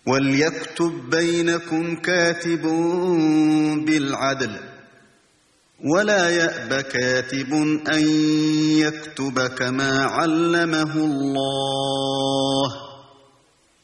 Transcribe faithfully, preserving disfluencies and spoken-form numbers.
وَلْيَكْتُبْ بَيْنَكُمْ كَاتِبٌ بِالْعَدْلِ وَلَا يَأْبَ كَاتِبٌ أَن يَكْتُبَ كَمَا عَلَّمَهُ اللَّهُ